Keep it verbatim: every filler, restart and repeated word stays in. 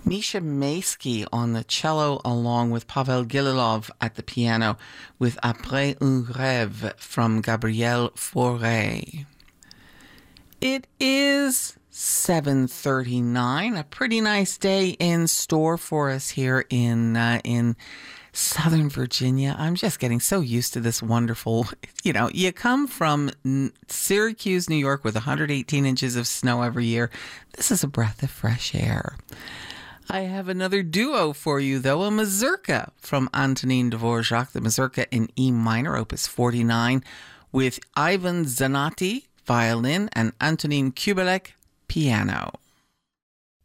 Misha Maisky on the cello, along with Pavel Gililov at the piano, with Après un rêve from Gabriel Fauré. It is seven thirty-nine, a pretty nice day in store for us here in uh, in Southern Virginia. I'm just getting so used to this wonderful, you know, you come from Syracuse, New York with one hundred eighteen inches of snow every year. This is a breath of fresh air. I have another duo for you, though, a mazurka from Antonin Dvorak, the mazurka in E minor, opus forty-nine, with Ivan Zanotti, violin, and Antonin Kubelik, piano.